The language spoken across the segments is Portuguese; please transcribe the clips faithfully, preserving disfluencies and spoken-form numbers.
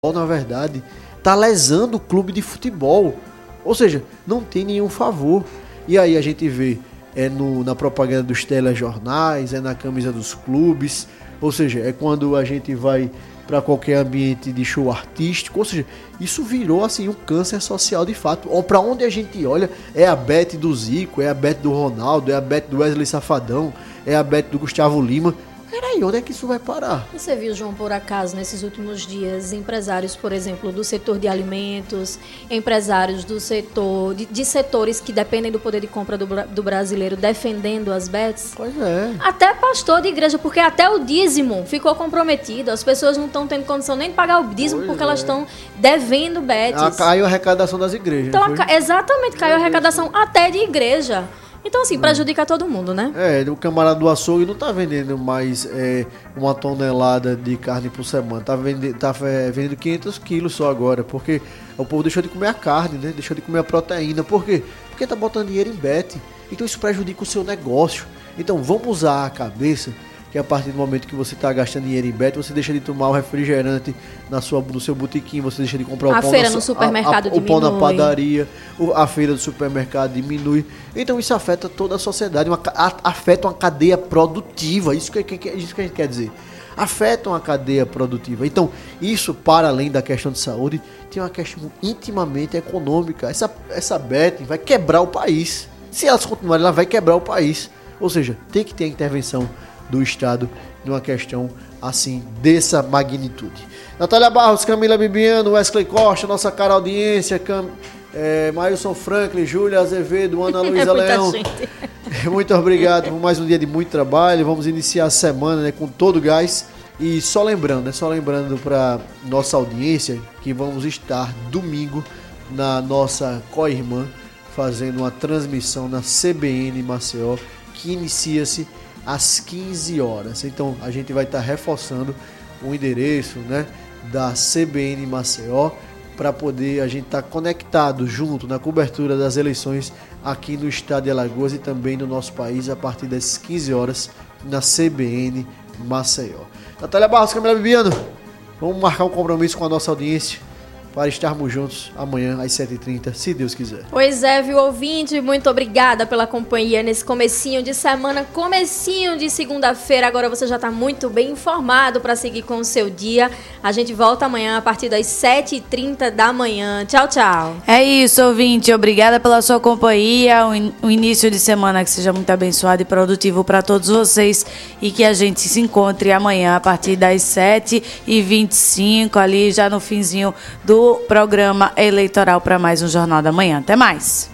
na verdade, está lesando o clube de futebol. Ou seja, não tem nenhum favor. E aí a gente vê é no, na propaganda dos telejornais, é na camisa dos clubes. Ou seja, é quando a gente vai para qualquer ambiente de show artístico. Ou seja, isso virou assim um câncer social de fato. Ou para onde a gente olha, é a Beth do Zico, é a Beth do Ronaldo, é a Beth do Wesley Safadão, é a Beth do Gustavo Lima. Peraí, onde é que isso vai parar? Você viu, João, por acaso, nesses últimos dias, empresários, por exemplo, do setor de alimentos, empresários do setor, de, de setores que dependem do poder de compra do, do brasileiro, defendendo as bets? Pois é. Até pastor de igreja, porque até o dízimo ficou comprometido. As pessoas não estão tendo condição nem de pagar o dízimo, pois porque é. elas estão devendo bets. Ah, caiu a arrecadação das igrejas. Então, a, exatamente, caiu a arrecadação até de igreja. Então, assim, prejudica todo mundo, né? É, o camarada do açougue não tá vendendo mais é, uma tonelada de carne por semana. Tá vendendo, tá é, vendendo quinhentos quilos só agora, porque o povo deixou de comer a carne, né? Deixou de comer a proteína. Por quê? Porque tá botando dinheiro em bet. Então isso prejudica o seu negócio. Então vamos usar a cabeça que a partir do momento que você está gastando dinheiro em bet, você deixa de tomar o refrigerante na sua, no seu botequim, você deixa de comprar o a pão, feira na, no supermercado a, a, o pão na padaria, a feira do supermercado diminui. Então isso afeta toda a sociedade, uma, a, afeta uma cadeia produtiva, isso que, que, isso que a gente quer dizer. Afeta uma cadeia produtiva. Então isso, para além da questão de saúde, tem uma questão intimamente econômica. Essa, essa bet vai quebrar o país. Se elas continuarem, ela vai quebrar o país. Ou seja, tem que ter a intervenção do Estado numa questão assim, dessa magnitude. Natália Barros, Camila Bibiano, Wesley Costa, nossa cara audiência, Cam... é, Mailson Franklin, Júlia Azevedo, Ana Luísa Leão. Muito obrigado por mais um dia de muito trabalho. Vamos iniciar a semana, né, com todo o gás. E só lembrando, né, só lembrando para nossa audiência que vamos estar domingo na nossa co-irmã fazendo uma transmissão na C B N Maceió, que inicia-se às quinze horas. Então a gente vai estar reforçando o endereço, né, da C B N Maceió para poder a gente estar conectado junto na cobertura das eleições aqui no estado de Alagoas e também no nosso país a partir das quinze horas na C B N Maceió. Natália Barros, Camila Bibiano, vamos marcar um compromisso com a nossa audiência para estarmos juntos amanhã às sete e trinta, se Deus quiser. Pois é, viu, ouvinte? Muito obrigada pela companhia nesse comecinho de semana, comecinho de segunda-feira. Agora você já está muito bem informado para seguir com o seu dia. A gente volta amanhã a partir das sete e trinta da manhã. Tchau, tchau. É isso, ouvinte. Obrigada pela sua companhia. Um início de semana que seja muito abençoado e produtivo para todos vocês e que a gente se encontre amanhã a partir das sete e vinte e cinco, ali já no finzinho do programa eleitoral para mais um Jornal da Manhã. Até mais.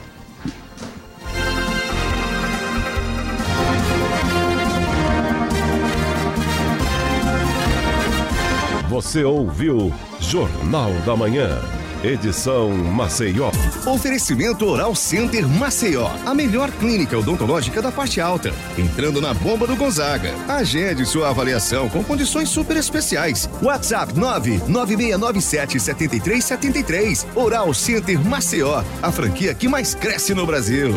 Você ouviu Jornal da Manhã. Edição Maceió. Oferecimento Oral Center Maceió. A melhor clínica odontológica da parte alta. Entrando na bomba do Gonzaga. Agende sua avaliação com condições super especiais. WhatsApp nove nove seis nove sete sete três sete três. Oral Center Maceió. A franquia que mais cresce no Brasil.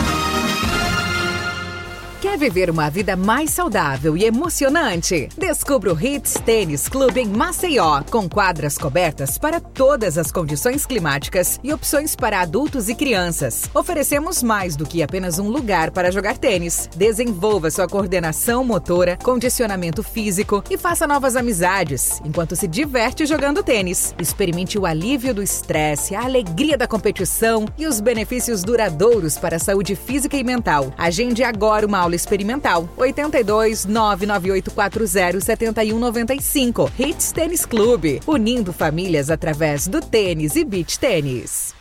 Quer viver uma vida mais saudável e emocionante? Descubra o Hits Tênis Clube em Maceió, com quadras cobertas para todas as condições climáticas e opções para adultos e crianças. Oferecemos mais do que apenas um lugar para jogar tênis. Desenvolva sua coordenação motora, condicionamento físico e faça novas amizades, enquanto se diverte jogando tênis. Experimente o alívio do estresse, a alegria da competição e os benefícios duradouros para a saúde física e mental. Agende agora uma aula experimental. oito dois nove nove oito quatro zero sete um nove cinco. Hits Tênis Clube, unindo famílias através do tênis e beach tênis.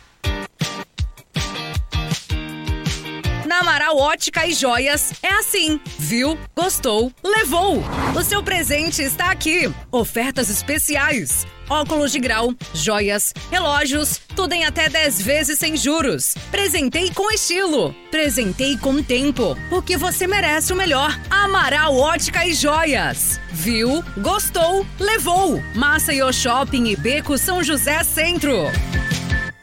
Na Amaral Ótica e Joias é assim. Viu? Gostou? Levou! O seu presente está aqui. Ofertas especiais. Óculos de grau, joias, relógios, tudo em até dez vezes sem juros. Presentei com estilo. Presentei com tempo. Porque você merece o melhor. Amaral Ótica e Joias. Viu? Gostou? Levou! Maceió Shopping e Beco São José Centro.